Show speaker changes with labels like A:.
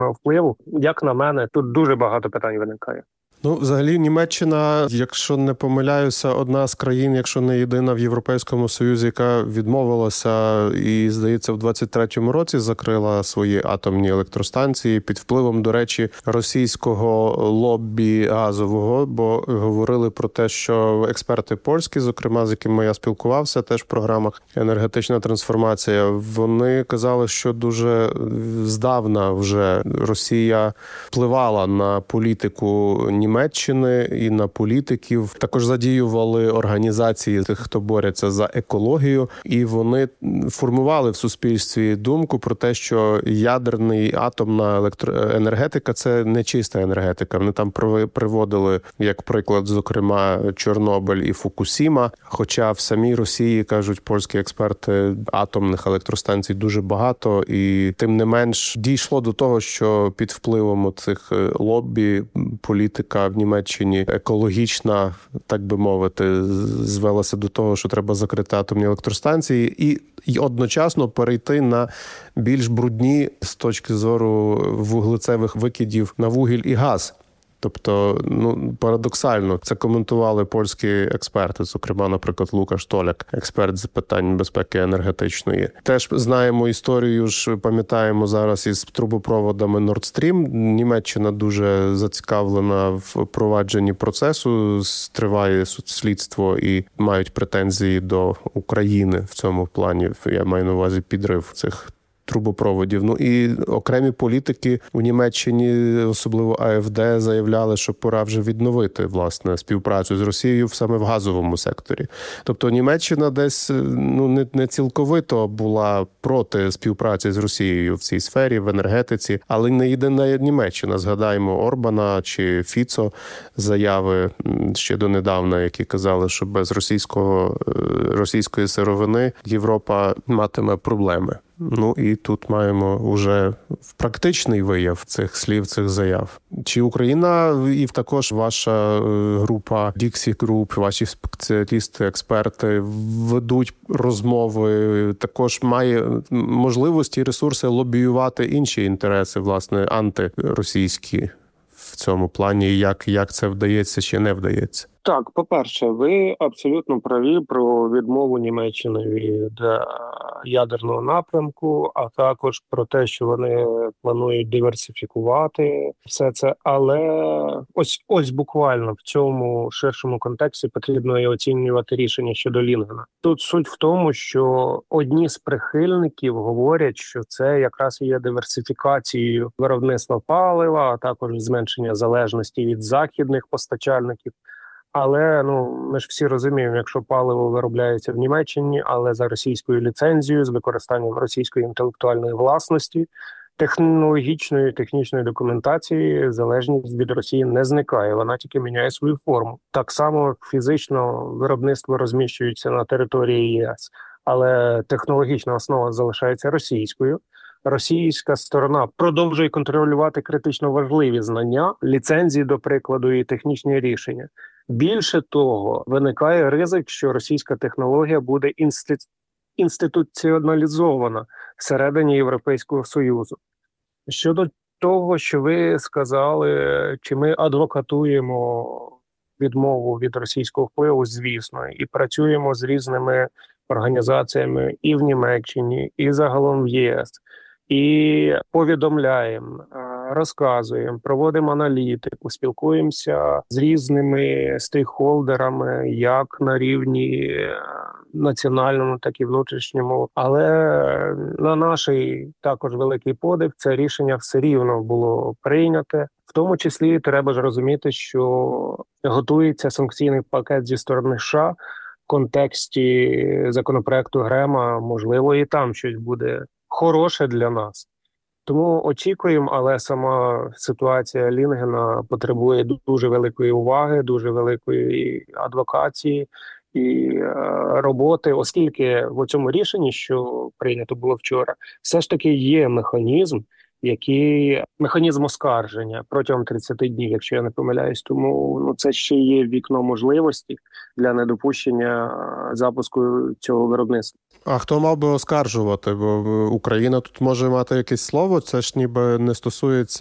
A: впливу. Як на мене, тут дуже багато питань виникає.
B: Ну, взагалі, Німеччина, якщо не помиляюся, одна з країн, якщо не єдина в Європейському Союзі, яка відмовилася і, здається, в 23-му році закрила свої атомні електростанції під впливом, до речі, російського лоббі газового, бо говорили про те, що експерти польські, зокрема, з якими я спілкувався, теж в програмах «Енергетична трансформація», вони казали, що дуже здавна вже Росія впливала на політику Німеччини і на політиків. Також задіювали організації тих, хто бореться за екологію, і вони формували в суспільстві думку про те, що ядерний атомна електроенергетика – це не чиста енергетика. Вони там приводили, як приклад, зокрема, Чорнобиль і Фукусіма, хоча в самій Росії, кажуть польські експерти, атомних електростанцій дуже багато, і тим не менш дійшло до того, що під впливом цих лоббі політика в Німеччині екологічна, так би мовити, звелася до того, що треба закрити атомні електростанції і одночасно перейти на більш брудні з точки зору вуглецевих викидів на вугіль і газ. Тобто, парадоксально, це коментували польські експерти, зокрема, наприклад, Лукаш Толяк, експерт з питань безпеки енергетичної. Теж знаємо історію, ж пам'ятаємо зараз із трубопроводами Nord Stream. Німеччина дуже зацікавлена в провадженні процесу, триває слідство і мають претензії до України в цьому плані. Я маю на увазі підрив цих трубопроводів. І окремі політики у Німеччині, особливо АФД, заявляли, що пора вже відновити, власне, співпрацю з Росією саме в газовому секторі. Тобто Німеччина десь не цілковито була проти співпраці з Росією в цій сфері, в енергетиці, але не єдина Німеччина. Згадаємо Орбана чи Фіцо, заяви ще донедавна, які казали, що без російської сировини Європа матиме проблеми. І тут маємо вже практичний вияв цих слів, цих заяв. Чи Україна і також ваша група Dixie Group, ваші спеціалісти, експерти ведуть розмови, також має можливості і ресурси лобіювати інші інтереси, власне, антиросійські в цьому плані, як це вдається чи не вдається?
A: Так, по-перше, ви абсолютно праві про відмову Німеччини від ядерного напрямку, а також про те, що вони планують диверсифікувати все це. Але ось буквально в цьому ширшому контексті потрібно і оцінювати рішення щодо Лінгена. Тут суть в тому, що одні з прихильників говорять, що це якраз і є диверсифікацією виробництва палива, а також зменшення залежності від західних постачальників. Але ми ж всі розуміємо, якщо паливо виробляється в Німеччині, але за російською ліцензією, з використанням російської інтелектуальної власності, технологічної, технічної документації, залежність від Росії не зникає, вона тільки міняє свою форму. Так само фізично виробництво розміщується на території ЄС, але технологічна основа залишається російською. Російська сторона продовжує контролювати критично важливі знання, ліцензії, до прикладу, і технічні рішення. Більше того, виникає ризик, що російська технологія буде інституціоналізована всередині Європейського Союзу. Щодо того, що ви сказали, чи ми адвокатуємо відмову від російського впливу, звісно, і працюємо з різними організаціями і в Німеччині, і загалом в ЄС. І повідомляємо, розказуємо, проводимо аналітику, спілкуємося з різними стейкхолдерами, як на рівні національному, так і внутрішньому. Але на наш також великий подив це рішення все рівно було прийняте. В тому числі треба ж розуміти, що готується санкційний пакет зі сторони США в контексті законопроекту Грема, можливо, і там щось буде хороше для нас. Тому очікуємо, але сама ситуація Лінгена потребує дуже великої уваги, дуже великої адвокації і роботи, оскільки в цьому рішенні, що прийнято було вчора, все ж таки є механізм оскарження протягом 30 днів, якщо я не помиляюсь. Тому це ще є вікно можливості для недопущення запуску цього виробництва.
B: А хто мав би оскаржувати? Бо Україна тут може мати якесь слово, це ж ніби не стосується